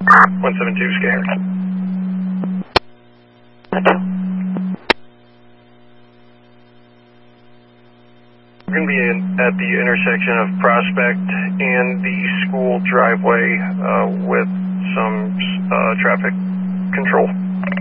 172 scared. We're going to be at the intersection of Prospect and the school driveway with some traffic control.